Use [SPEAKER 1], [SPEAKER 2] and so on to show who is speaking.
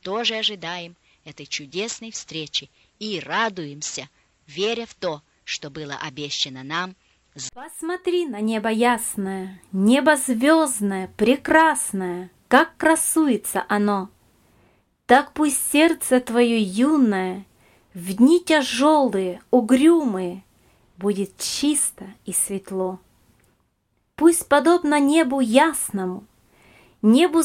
[SPEAKER 1] тоже ожидаем этой чудесной встречи и радуемся, веря в то, что было обещано нам.
[SPEAKER 2] Посмотри на небо ясное, небо звездное, прекрасное, как красуется оно. Так пусть сердце твое юное в дни тяжелые, угрюмые будет чисто и светло. Пусть подобно небу ясному, небу